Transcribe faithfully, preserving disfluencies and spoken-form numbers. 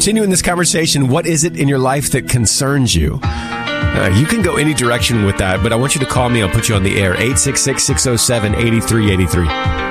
continuing this conversation, what is it in your life that concerns you? Uh, you can go any direction with that, but I want you to call me. I'll put you on the air. eight six six, six oh seven, eight three eight three.